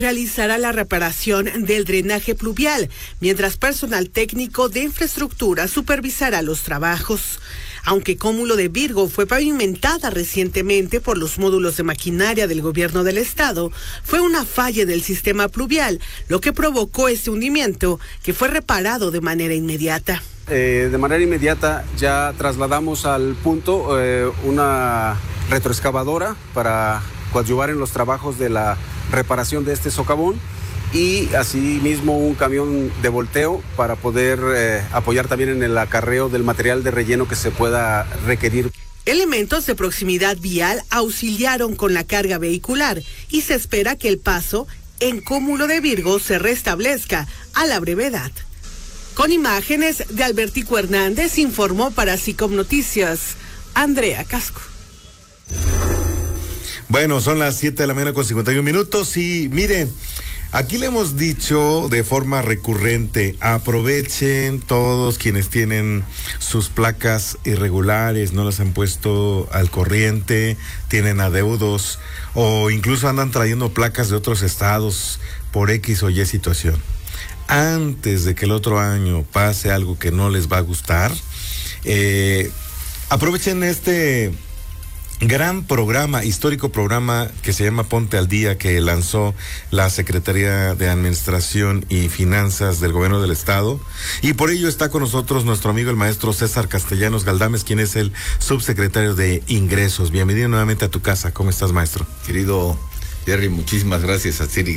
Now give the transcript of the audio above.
realizará la reparación del drenaje pluvial, mientras personal técnico de infraestructura supervisará los trabajos. Aunque Cúmulo de Virgo fue pavimentada recientemente por los módulos de maquinaria del gobierno del estado, fue una falla del sistema pluvial, lo que provocó este hundimiento, que fue reparado de manera inmediata. De manera inmediata ya trasladamos al punto una retroexcavadora para coadyuvar en los trabajos de la reparación de este socavón y asimismo un camión de volteo para poder apoyar también en el acarreo del material de relleno que se pueda requerir. Elementos de proximidad vial auxiliaron con la carga vehicular y se espera que el paso en Cúmulo de Virgo se restablezca a la brevedad. Con imágenes de Albertico Hernández, informó para SICOM Noticias, Andrea Casco. Bueno, son las 7:51 y miren, aquí le hemos dicho de forma recurrente, aprovechen todos quienes tienen sus placas irregulares, no las han puesto al corriente, tienen adeudos o incluso andan trayendo placas de otros estados por X o Y situación. Antes de que el otro año pase algo que no les va a gustar, aprovechen este gran programa, histórico programa que se llama Ponte al Día, que lanzó la Secretaría de Administración y Finanzas del Gobierno del Estado. Y por ello está con nosotros nuestro amigo el maestro César Castellanos Galdames, quien es el subsecretario de Ingresos. Bienvenido nuevamente a tu casa. ¿Cómo estás, maestro? Querido Jerry, muchísimas gracias a Siri.